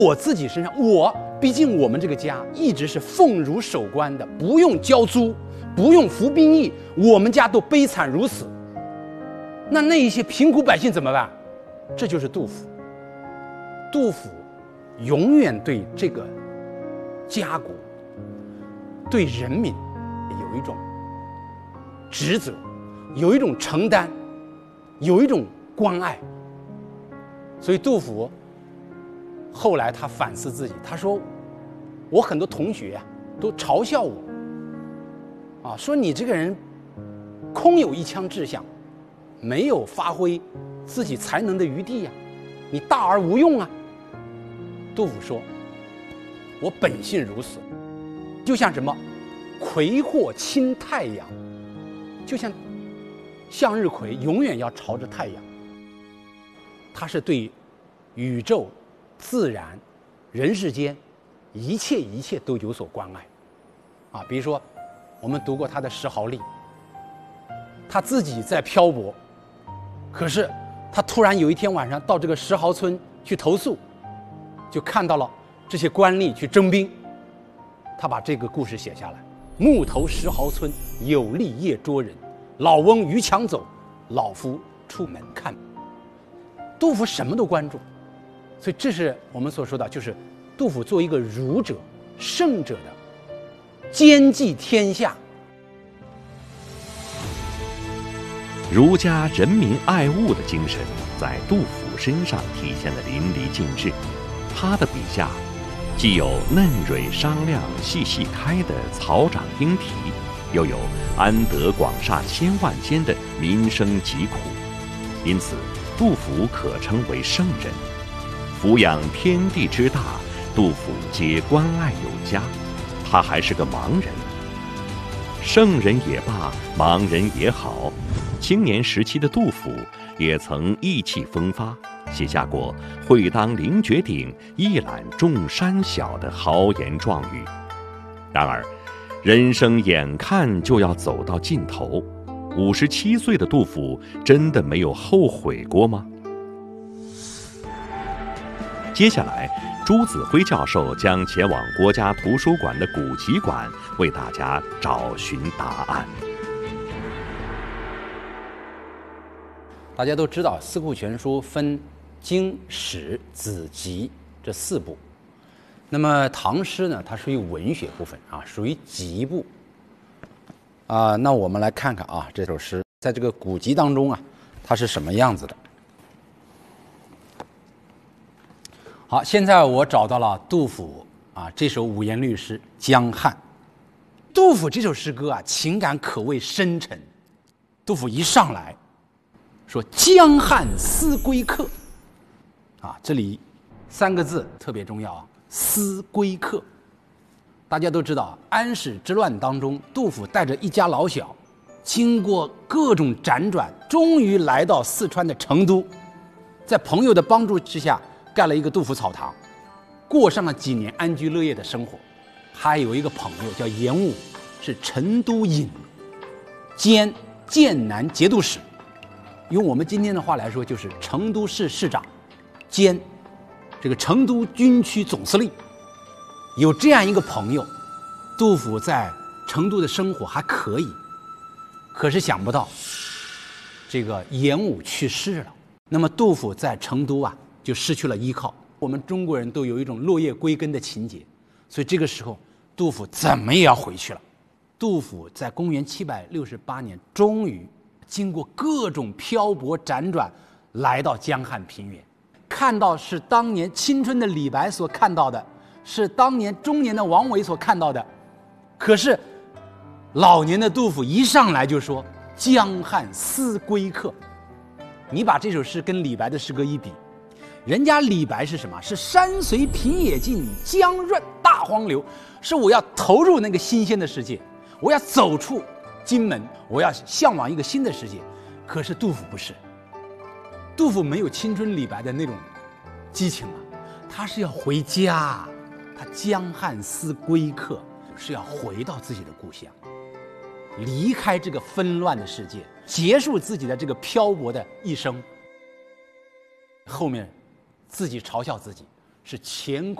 我自己身上，毕竟我们这个家一直是奉儒守官的，不用交租，不用服兵役，我们家都悲惨如此。那一些贫苦百姓怎么办？这就是杜甫。杜甫永远对这个家国、对人民有一种职责，有一种承担，有一种关爱。所以杜甫后来他反思自己，他说：“我很多同学都嘲笑我，说你这个人空有一腔志向，没有发挥自己才能的余地呀，你大而无用啊。”杜甫说：“我本性如此，就像什么葵或亲太阳，就像向日葵永远要朝着太阳。他是对宇宙、自然、人世间一切都有所关爱。比如说我们读过他的《石壕吏》，他自己在漂泊，可是他突然有一天晚上到这个石壕村去投宿，就看到了这些官吏去征兵，他把这个故事写下来。暮投石壕村，有吏夜捉人。老翁逾墙走，老夫出门看。杜甫什么都关注，所以这是我们所说的，就是杜甫作为一个儒者、圣者的兼济天下。 儒家人民爱物的精神在杜甫身上体现得淋漓尽致。他的笔下既有嫩蕊商量细细开的草长莺啼，又有安得广厦千万间的民生疾苦，因此杜甫可称为圣人。俯仰天地之大，杜甫皆关爱有加。他还是个盲人，圣人也罢，盲人也好，青年时期的杜甫也曾意气风发，写下过会当凌绝顶，一览众山小的豪言壮语。然而人生眼看就要走到尽头，57岁的杜甫真的没有后悔过吗？接下来朱子辉教授将前往国家图书馆的古籍馆，为大家找寻答案。 大家都知道《四库全书》分经、史、子、集这4部，那么唐诗呢，它属于文学部分属于集部那我们来看看这首诗在这个古籍当中它是什么样子的。好，现在我找到了杜甫这首五言律诗《江汉》。杜甫这首诗歌情感可谓深沉。杜甫一上来说：“江汉思归客。”这里3个字特别重要思归客。大家都知道，安史之乱当中，杜甫带着一家老小，经过各种辗转，终于来到四川的成都，在朋友的帮助之下，盖了一个杜甫草堂，过上了几年安居乐业的生活。还有一个朋友叫严武，是成都尹兼剑南节度使，用我们今天的话来说，就是成都市市长兼这个成都军区总司令。有这样一个朋友，杜甫在成都的生活还可以。可是想不到这个严武去世了，那么杜甫在成都就失去了依靠。我们中国人都有一种落叶归根的情节，所以这个时候杜甫怎么也要回去了。杜甫在公元768年终于经过各种漂泊辗转，来到江汉平原，看到是当年青春的李白所看到的，是当年中年的王维所看到的。可是老年的杜甫一上来就说：“江汉思归客。”你把这首诗跟李白的诗歌一比，人家李白是什么？是山随平野尽，江润大荒流，是我要投入那个新鲜的世界，我要走出荆门，我要向往一个新的世界。可是杜甫不是，杜甫没有青春李白的那种激情他是要回家，他江汉思归客，是要回到自己的故乡，离开这个纷乱的世界，结束自己的这个漂泊的一生。后面自己嘲笑自己是乾